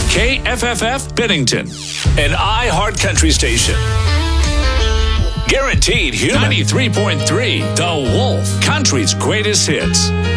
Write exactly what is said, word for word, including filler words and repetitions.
K F F F Bennington, an iHeart Country station. Guaranteed Human. ninety-three point three, The Wolf, country's greatest hits.